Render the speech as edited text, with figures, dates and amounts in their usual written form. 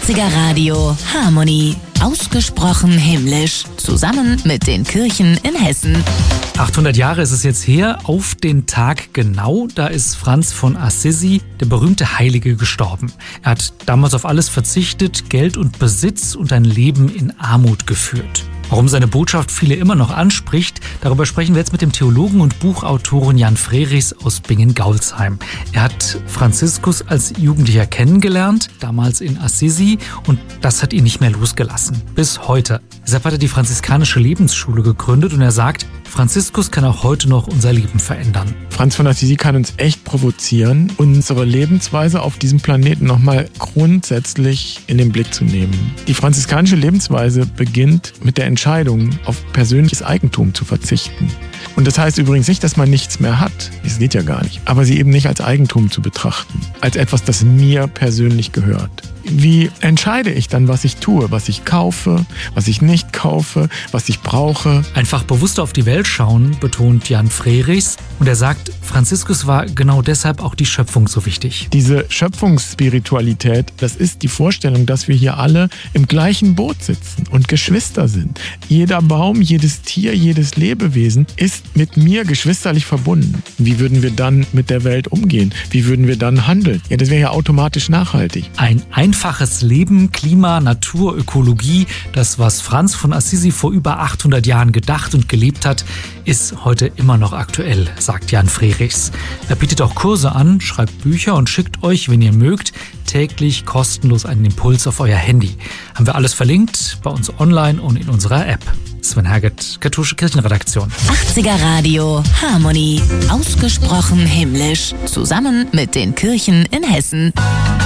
80er Radio Harmonie. Ausgesprochen himmlisch. Zusammen mit den Kirchen in Hessen. 800 Jahre ist es jetzt her, auf den Tag genau, da ist Franz von Assisi, der berühmte Heilige, gestorben. Er hat damals auf alles verzichtet, Geld und Besitz und ein Leben in Armut geführt. Warum seine Botschaft viele immer noch anspricht, darüber sprechen wir jetzt mit dem Theologen und Buchautoren Jan Frerichs aus Bingen-Gaulsheim. Er hat Franziskus als Jugendlicher kennengelernt, damals in Assisi, und das hat ihn nicht mehr losgelassen, bis heute. Deshalb hat er die franziskanische Lebensschule gegründet und er sagt, Franziskus kann auch heute noch unser Leben verändern. Franz von Assisi kann uns echt provozieren, unsere Lebensweise auf diesem Planeten nochmal grundsätzlich in den Blick zu nehmen. Die franziskanische Lebensweise beginnt mit der Entscheidung, auf persönliches Eigentum zu verzichten. Und das heißt übrigens nicht, dass man nichts mehr hat. Das geht ja gar nicht. Aber sie eben nicht als Eigentum zu betrachten. Als etwas, das mir persönlich gehört. Wie entscheide ich dann, was ich tue, was ich kaufe, was ich nicht kaufe, was ich brauche? Einfach bewusster auf die Welt schauen, betont Jan Frerichs. Und er sagt, Franziskus war genau deshalb auch die Schöpfung so wichtig. Diese Schöpfungsspiritualität, das ist die Vorstellung, dass wir hier alle im gleichen Boot sitzen und Geschwister sind. Jeder Baum, jedes Tier, jedes Lebewesen ist mit mir geschwisterlich verbunden. Wie würden wir dann mit der Welt umgehen? Wie würden wir dann handeln? Ja, das wäre ja automatisch nachhaltig. Ein einfaches Leben, Klima, Natur, Ökologie, das, was Franz von Assisi vor über 800 Jahren gedacht und gelebt hat, ist heute immer noch aktuell, sagt Jan Frerichs. Er bietet auch Kurse an, schreibt Bücher und schickt euch, wenn ihr mögt, täglich kostenlos einen Impuls auf euer Handy. Haben wir alles verlinkt bei uns online und in unserer App. Sven Herget, Katholische Kirchenredaktion. 80er Radio Harmonie. Ausgesprochen himmlisch. Zusammen mit den Kirchen in Hessen.